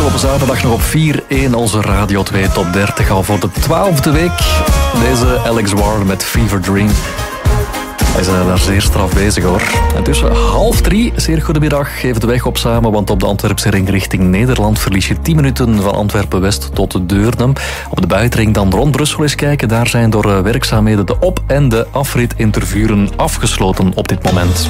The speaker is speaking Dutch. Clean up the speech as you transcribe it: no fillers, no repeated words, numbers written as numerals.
Afgelopen zaterdag nog op 4-1 onze Radio 2 Top 30. Al voor de 12e week. Deze Alex Warren met Fever Dream. Hij is daar zeer straf bezig hoor. En tussen 2:30, zeer goedemiddag, geef de weg op samen, want op de Antwerpse ring richting Nederland verlies je 10 minuten van Antwerpen-West tot Deurne. Op de buitenring dan rond Brussel eens kijken. Daar zijn door werkzaamheden de op- en de afrit in Tervuren afgesloten op dit moment.